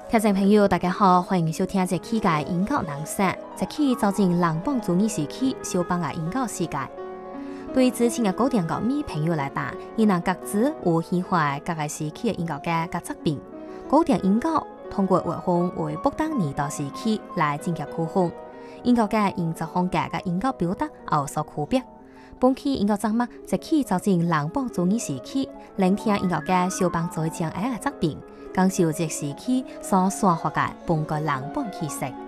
听众朋友，大家好，欢迎收听这期嘅音乐人生。这期走进人邦主义时期小邦嘅音乐世界。对之前嘅古典乐迷朋友来讲，伊能各自有喜欢各个时期嘅音乐家嘅作品。古典音乐通过画风为不同年代时期来进行区分，音乐家音质风格嘅音乐表达有所区别。本期音乐节目这期走进人邦主义时期，聆听音乐家小邦最将爱嘅作品。感受这时期所散发嘅本个人本气息。